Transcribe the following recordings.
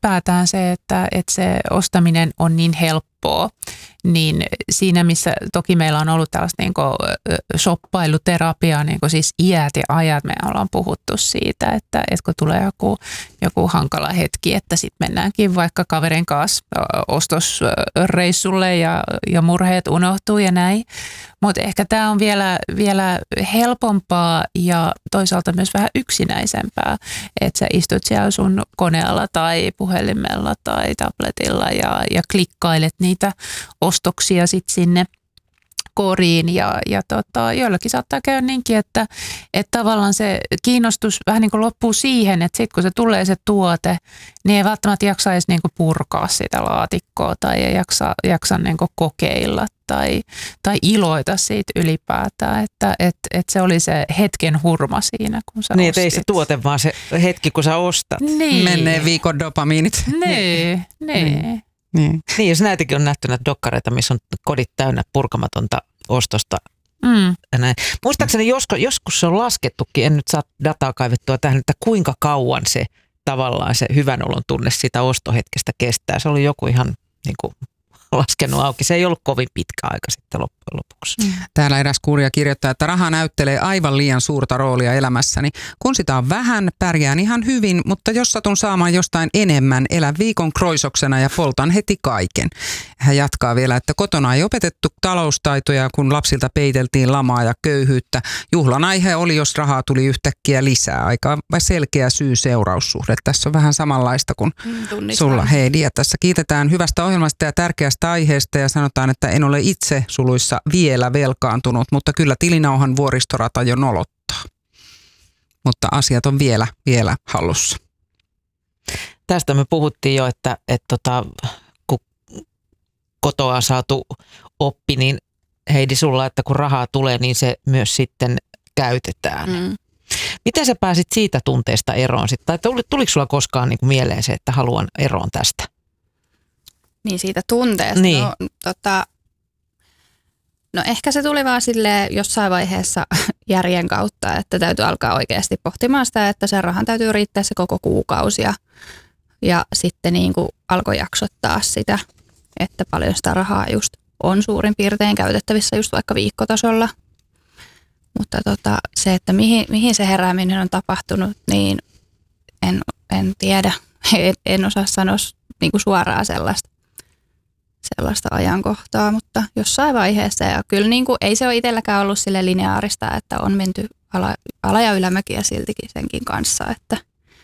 ylipäätään se, että se ostaminen on niin helppoa, niin siinä missä toki meillä on ollut tällaista niin kuin shoppailuterapiaa, niin kuin siis iät ja ajat, me ollaan puhuttu siitä, että kun tulee joku hankala hetki, että sitten mennäänkin vaikka kaverin kanssa ostosreissulle ja murheet unohtuu ja näin. Mutta ehkä tämä on vielä helpompaa ja toisaalta myös vähän yksinäisempää, että sä istut siellä sun koneella tai puhelimella tai tabletilla ja klikkailet niitä ostoksia sitten sinne koriin ja joillakin saattaa käydä niinkin, että tavallaan se kiinnostus vähän niin kuin loppuu siihen, että sitten kun se tulee se tuote, niin ei välttämättä jaksa edes niin kuin purkaa sitä laatikkoa tai ei jaksa niin kuin kokeilla tai iloita siitä ylipäätään, että se oli se hetken hurma siinä, kun sä niin, ostit. ei se tuote, vaan se hetki, kun sä ostat. Niin. Menneen viikon dopamiinit. Niin. Niin, jos näitäkin on nähty näitä dokkareita, missä on kodit täynnä purkamatonta ostosta. Muistaakseni joskus se on laskettukin, en nyt saa dataa kaivettua tähän, että kuinka kauan se tavallaan se hyvän olon tunne siitä ostohetkestä kestää. Se oli joku ihan niin kuin laskenut auki. Se ei ollut kovin pitkä aika sitten loppujen lopuksi. Täällä eräs kuulija kirjoittaa, että raha näyttelee aivan liian suurta roolia elämässäni. Kun sitä on vähän, pärjään ihan hyvin, mutta jos satun saamaan jostain enemmän, elän viikon kroisoksena ja poltan heti kaiken. Hän jatkaa vielä, että kotona ei opetettu taloustaitoja, kun lapsilta peiteltiin lamaa ja köyhyyttä. Juhlan aihe oli, jos rahaa tuli yhtäkkiä lisää. Aika selkeä syy-seuraussuhde. Tässä on vähän samanlaista kuin sulla, Heidi. Ja tässä kiitetään hyvästä ohjelmasta ja tärkeästä aiheesta ja sanotaan, että en ole itse suluissa vielä velkaantunut, mutta kyllä tilinauhan vuoristorata jo nolottaa. Mutta asiat on vielä hallussa. Tästä me puhuttiin jo, että kun kotoa saatu oppi, niin Heidi sulla, että kun rahaa tulee, niin se myös sitten käytetään. Miten sä pääsit siitä tunteesta eroon sitten? Tai tuliko sulla koskaan niin kuin mieleen se, että haluan eroon tästä? Niin siitä tunteesta. Niin. No ehkä se tuli vaan silleen jossain vaiheessa järjen kautta, että täytyy alkaa oikeasti pohtimaan sitä, että sen rahan täytyy riittää se koko kuukausi ja sitten niin kuin alkoi jaksottaa sitä, että paljon sitä rahaa just on suurin piirtein käytettävissä just vaikka viikkotasolla. Mutta se, että mihin se herääminen on tapahtunut, niin en tiedä. En osaa sanoa niin kuin suoraan sellaista ajankohtaa, mutta jossain vaiheessa. Ja kyllä niin kuin, ei se ole itselläkään ollut sille lineaarista, että on menty ala- ja ylämäkiä siltikin senkin kanssa. Että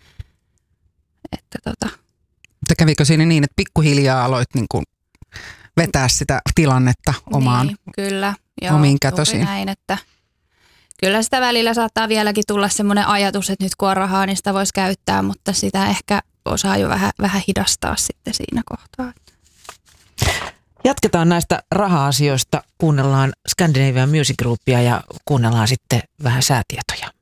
Mutta kävikö siinä niin, että pikkuhiljaa aloit niin kuin vetää sitä tilannetta omaan niin, kyllä, joo, omiin kätösiin? Näin, että kyllä sitä välillä saattaa vieläkin tulla semmoinen ajatus, että nyt kun on rahaa, niin sitä voisi käyttää, mutta sitä ehkä osaa jo vähän hidastaa sitten siinä kohtaa. Jatketaan näistä raha-asioista. Kuunnellaan Scandinavian Music Groupia ja kuunnellaan sitten vähän säätietoja.